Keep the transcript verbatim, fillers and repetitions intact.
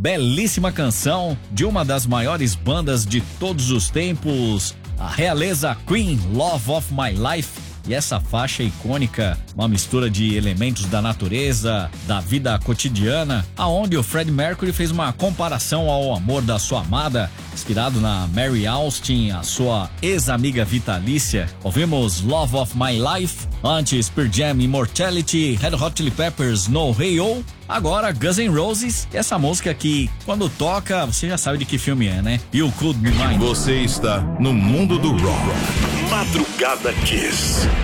belíssima canção de uma das maiores bandas de todos os tempos, a realeza Queen, Love of My Life. E essa faixa icônica, uma mistura de elementos da natureza, da vida cotidiana, aonde o Freddie Mercury fez uma comparação ao amor da sua amada, inspirado na Mary Austin, a sua ex-amiga vitalícia. Ouvimos Love of My Life, antes Pearl Jam, Immortality, Red Hot Chili Peppers, No Hey Oh, agora Guns N' Roses, e essa música que quando toca, você já sabe de que filme é, né? You Could Be Mine. Você está no mundo do rock. Madrugada Kiss.